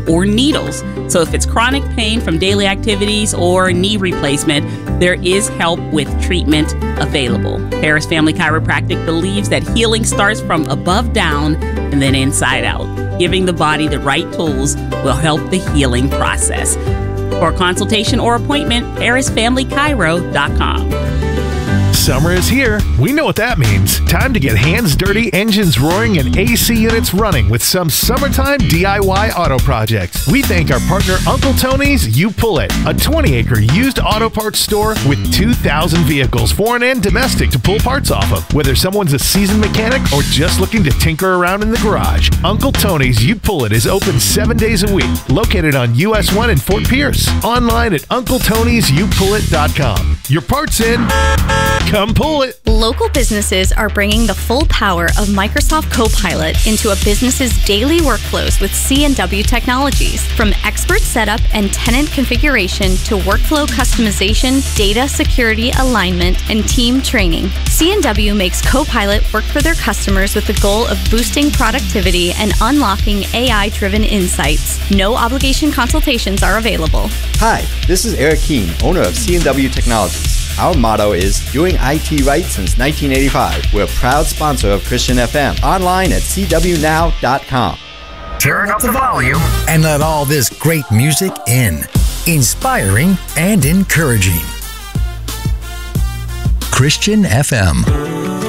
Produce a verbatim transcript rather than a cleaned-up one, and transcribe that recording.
or needles. So if it's chronic pain from daily activities or knee replacement, there is help with treatment available. Harris Family Chiropractic believes that healing starts from above down and then inside out. Giving the body the right tools will help the healing process. For a consultation or appointment, harris family chiro dot com. Summer is here. We know what that means. Time to get hands dirty, engines roaring, and A C units running with some summertime D I Y auto projects. We thank our partner Uncle Tony's You Pull It, a twenty acre used auto parts store with two thousand vehicles, foreign and domestic, to pull parts off of. Whether someone's a seasoned mechanic or just looking to tinker around in the garage, Uncle Tony's You Pull It is open seven days a week. Located on U S one in Fort Pierce. Online at uncle tonys you pull it dot com. Your parts in. Come pull it. Local businesses are bringing the full power of Microsoft Copilot into a business's daily workflows with C and W Technologies. From expert setup and tenant configuration to workflow customization, data security alignment, and team training, C and W makes Copilot work for their customers with the goal of boosting productivity and unlocking A I-driven insights. No obligation consultations are available. Hi, this is Eric Keene, owner of C and W Technologies. Our motto is doing I T right since nineteen eighty-five. We're a proud sponsor of Christian F M. Online at c w now dot com. Turn up the volume and let all this great music in. Inspiring and encouraging. Christian F M.